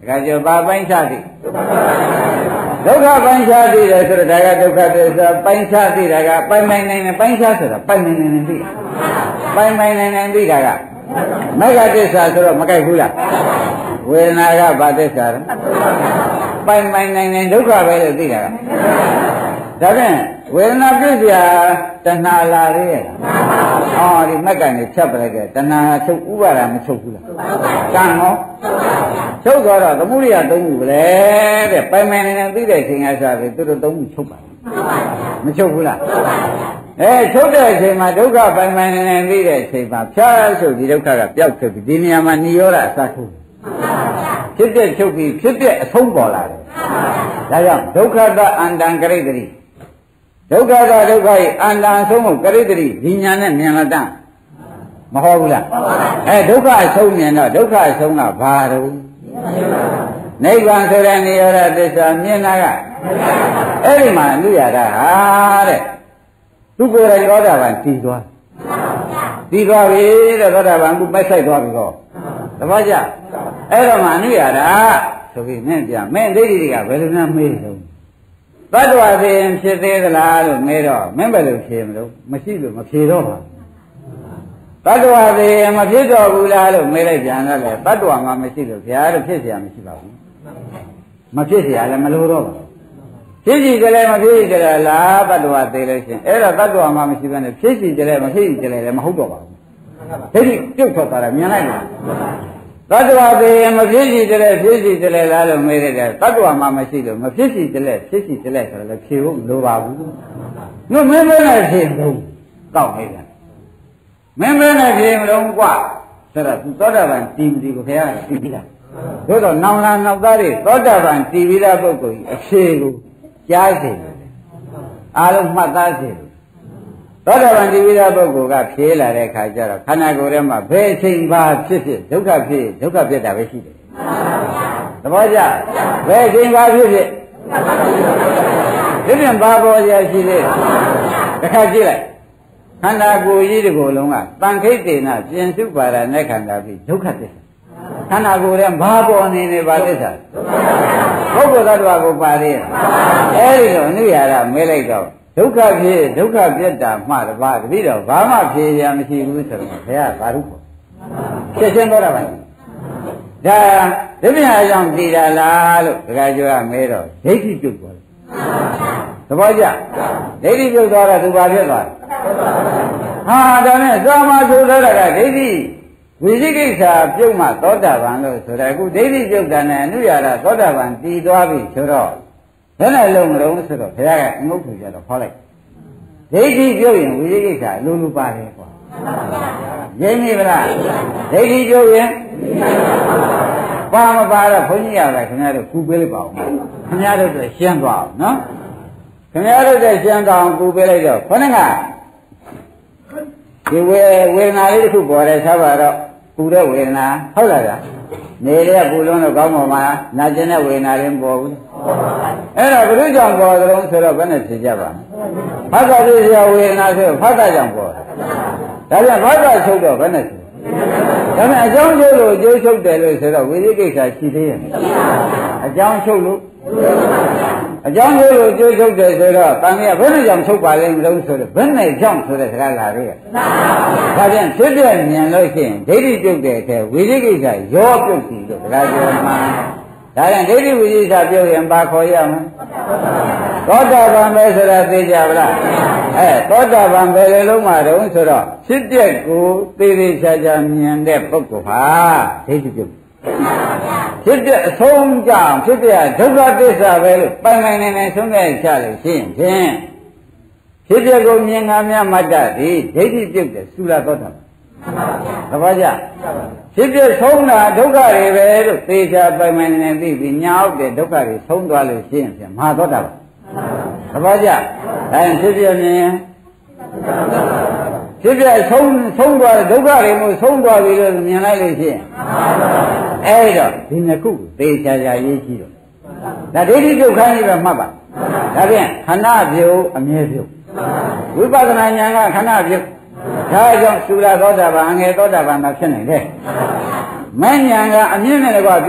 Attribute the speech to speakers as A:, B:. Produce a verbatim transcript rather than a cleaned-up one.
A: ခါကျဘာပိုင်းခြားသိဒုက္ခပိုင်းခြားသိတယ်ဆိုတော့ဒါကဒုက္ခသစ္စာပိုင်းခြားသိတာကပိုင်ပိုင်နိုင်နိုင်ပိုင်းခြားဆိုတာပိုင်ပိုင်နိုင်နိုင်သိပိုင်ပိုင်နိုင်နိုင်သိတာကမဂ္ဂသစ္စာဆိုတော့မကြိုက်ဘူးလားဝေဒနာကဘာသစ္စာလဲပိုင်ပိုင်နိုင်နိုင်ဒုက္ခပဲလို့သိတာကဒါဖြင့်ဝေဒနာပြည့်စရာတဏှာလာသေးရဲ့ဟောဒီမက်ကနေဖြတ်ပလိုက်တဲ့တဏှာချုပ်ဥပါဒမချုပ်ဘူးလားကံဟောချုပ်သွားတော့သမုဒိယသုံးခုပဲတဲ့ပိုင်ပိုင်နိုင်နိုင်သိတဲ့အချိန်ကစားပြီးသူတို့သုံးခုချုပ်ပါမချုပ်ဘူးလားအဲချုပ်တဲ့အချိန်မှာဒုက္ခပိုင်ပိုင်နိုင်နိုင်သိတဲ့အချိန်မှာဖြားဆိုဒီဒုက္ခကပျောက်ဖြစ်ပြီးဒီနေရာမှာနိရောဓအစထုတ်ဖြစ်တဲ့ချုပ်ပြီးဖြစ်တဲ့အဆုံးပေါ်လာတယ်ဒါကြောင့်ဒုက္ခတအန္တံကရိတ္တိဒုက္ခကဒုက္ခရဲ့အန္တန်ဆုံးကိုကရိတ္တိဒီညာနဲ့မြင်လာတတ်မဟုတ်ဘူးလားအဲဒုက္ခအဆုံးမြင်တော့ဒုက္ခအဆုံးကဘာတော့နိဗ္ဗာန်ဆိုတဲ့နိရောဓသစ္စာမြင်တာကအဲ့ဒီမှာလူရတာဟာတဲ့သူကိုယ်တိုင်သောတာပန်တည်သွားတည်သွားပြီတဲ့သောတာပန်ကပိုက်ဆိုင်သွားပြီတော့တပည့်ကြအဲ့တော့မှအနုရတာဆိုပြီးမင်းပြမင်းဒိဋ္ဌိတွေကဘယ်လိုများမေးလို့သတ္တဝါသိရင်ဖြစ်သေးသလားလို့မေးတော့မင်းဘယ်လိုဖြေမလို့မရှိလို့မဖြေတော့ပါဘူးသတ္တဝါသိရင်မဖြစ်တော့ဘူးလားလို့မေးလိုက်ပြန်တော့လေသတ္တဝါမှမရှိလို့ဗျာတော့ဖြစ်เสียမရှိပါဘူးမဖြစ်เสียလည်းမလိုတော့ပါဘူးဖြစ်စီကြလဲမဖြစ်စီကြလဲလားသတ္တဝါသိလို့ရှင်အဲ့တော့သတ္တဝါမှမရှိဘဲနဲ့ဖြစ်စီကြလဲမဖြစ်စီကြလဲလည်းမဟုတ်တော့ပါဘူးဒိဋ္ဌိပြုတ်ထွက်သွားတာမြင်လိုက်လားသတ္တဝါသိရင်မဖြစ်စီကြလဲဖြစ်စီကြလဲလားလို့မေးတဲ့ကသတ္တဝါမှမရှိလို့မဖြစ်စီကြလဲဖြစ်စီကြလဲဆိုတော့လည်းဖြေဖို့မလိုပါဘူးငါမင်းမင်းနဲ့ဖြေလို့ကောက်နေတာမင်းမင်းနဲ့ဖြေမလို့ကွာဆိုတော့သူသောတာပန်တည်ပြီးကိုခင်ဗျားတည်ပြီးလားသို့တော့နောင်လာနောက်သားတွေသောတာပန်တည်ပြီးတဲ့ပုဂ္ဂိုလ်ကြီးအဖြေကိုကြားစေတယ်အားလုံးမှတ်သားစေတယ်သောတာပန်တည်ပြီးတဲ့ပုဂ္ဂိုလ်ကဖြေလာတဲ့အခါကျတော့ခန္ဓာကိုယ်ထဲမှာဘယ်အချိန်ပါဖြစ်ဖြစ်ဒုက္ခဖြစ်ဒုက္ခပြတ်တာပဲရှိတယ်သဘောကျဘယ်အချိန်ပါဖြစ်ဖြစ်ဒီပြင်ဘာပေါ်ရရှိသေးတစ်ခါကြည့်လိုက်ခန္ဓာကိုယ်ကြီးတစ်ခုလုံးကတန်ခိတ်တေနပြင်စုပါရနဲ့ခန္ဓာပြီးဒုက္ခသစ္စာခန္ဓာကိုယ်ထဲဘာပေါ်နေနေပါသစ္စာပုဂ္ဂိုလ်သတ္တဝါကိုပါသေးရဲ့အဲဒီလိုအနုရတာမဲလိုက်တော့ဒုက္ခဖြစ်ဒုက္ခပြတ်တာမှတပါးတတိတော့ဘာမှဖြေရမရှိဘူးဆိုတော့ဘုရားဘာလို့ပေါ့ဖြစ်ချင်းတော့တာပါဒါဒီမြာကြောင့်တည်တာလားလို့ဒကာကျော်ကမဲတော့ဒိဋ္ဌိပြုတ်သွားတယ်သဘောကျဒိဋ္ဌိပြုတ်သွားတော့သူဘာဖြစ်သွားလဲဟာဒါနဲ့သာမသုဒ္ဓရကဒိဋ္ဌိဝိသိကိစ္စပြုတ်မှသောတာပန်လို့ဆိုတော့အခုဒိဋ္ဌိပြုတ်တာနဲ့အနုရတာသောတာပန်တည်သွားပြီဆိုတော့ဘယ်နဲ့လုံးမလုံးဆိုတော့ဘုရားကအငုတ်ထူကြတော့ခေါ်လိုက်ဒိဋ္ဌိပြုတ်ရင်ဝိသိကိစ္စအလိုလိုပါတယ်ကွာရင်းမိဗလားဒိဋ္ဌိပြုတ်ရင်ပါမပါတော့ဘုန်းကြီးရတယ်ခင်ဗျားတို့ကူပေးလိုက်ပါဦးခင်ဗျားတို့တော့ရှင်းသွားအောင်နော်ခင်ဗျားတို့တော့ရှင်းသွားအောင်ကူပေးလိုက်တော့ခொနဲ့ကဒီဝေဝေဒနာလေးတစ်ခုပေါ်တယ်ဆိုတော့ပူတဲ့ဝေဒနာဟုတ်လားဗျာနေတဲ့ပူလုံးတော့ကောင်းပါမှာနာကျင်တဲ့ဝေဒနာလည်းပေါ်ဘူးအဲ့တော့ဘုရားကြောင့်ပေါ်တယ်ဆိုတော့ဘယ်နဲ့ဖြေကြပါဖတ်တာသိစရာဝေဒနာဆိုဖတ်တာကြောင့်ပေါ်တယ်ဒါပြန်ဖတ်တာချုပ်တော့ဘယ်နဲ့ဖြေဒါပြန်အကြောင်းကျိုးလို့ကျိုးချုပ်တယ်လို့ဆိုတော့ဝိသိကိစ္စရှိသေးရဲ့အကြောင်းချုပ်လို့အကြောင်းကျိုးလို့ကျိုးချုပ်တယ်ဆိုတော့တန်မြတ်ဘယ်နဲ့ကြောင့်ချုပ်ပါလဲမလို့ဆိုတော့ဘယ်နဲ့ကြောင့်ဆိုတဲ့စကားလာသေးရဲ့ဒါပြန်ဖြစ်တဲ့ဉာဏ်လို့ရှိရင်ဒိဋ္ဌိပြုတ်တဲ့အထဲဝိသိကိစ္စရောပြုတ်ပြီလို့စကားပြောမှာဒါပြန်ဒိဋ္ဌိဝိသိကိစ္စပြုတ်ရင်ဘာခေါ်ရမလဲသောတာပန်ပဲဆိုတာသိကြပါလားအဲသောတာပန်ပဲလေလုံးမှာတုံးဆိုတော့ဖြစ်တဲ့ကိုသေသေးချာချာမြင်တဲ့ပုဂ္ဂိုလ်ဟာဒိဋ္ဌိပြုတ်ဖြစ်တဲ့အဆုံးကြောင့်ဖြစ်တဲ့ဒုက္ခသစ္စာပဲလို့ပိုင်ပိုင်နိုင်နိုင်ဆုံးဖြတ်ချလို့ရှိရင်ဖြင့်ဖြစ်တဲ့ကိုမြင်ငါမြတ်မတ္တဒီဒိဋ္ဌိပြုတ်တဲ့သုလသောတာပန်သဘောကျဖြစ်တဲ့ဆုံးတာဒုက္ခတွေပဲလို့သေချာပိုင်ပိုင်နိုင်သိပြီးညာဟုတ်တဲ့ဒုက္ခတွေဆုံးသွားလို့ရှိရင်ဖြင့်မဟာသောတာပန်သဘောကျအဲဖြစ်ပြမြင်ဖြစ်ပြဆုံးဆုံးသွားတဲ့ဒုက္ခတွေမျိုးဆုံးသွားပြီလို့မြင်လိုက်လို့ရှိရင်အဲ့တော့ဒီနှစ်ခုသေချာချာရေးကြည့်တော့ဒါဒိဋ္ဌိပြုတ်ခိုင်းပြီးတော့မှတ်ပါဒါဖြင့်ခဏပြုတ်အမြဲပြုတ်ဝိပဿနာဉာဏ်ကခဏပြုတ်ဒါကြောင့်သုရသောတာပန်အငယ်သောတာပန်မှာဖြစ်နိုင်တယ်မဉ္ဇဏ်ကအမြင့်နဲ့ကွာ